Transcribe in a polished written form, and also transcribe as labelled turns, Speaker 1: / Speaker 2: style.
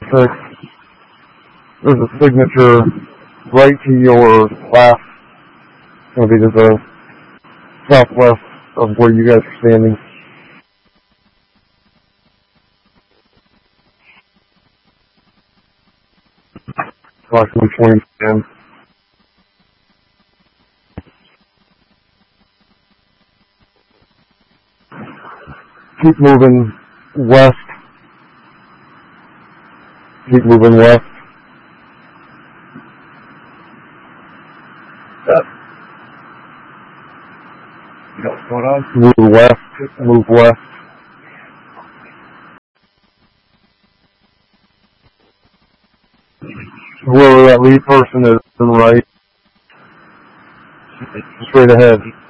Speaker 1: 6. There's a signature right to your left. It's going to be to the southwest of where you guys are standing. Approximately 20 stands. Keep moving west. Keep moving west. Move west. Move west. Whoever that lead person is to the right. Straight ahead.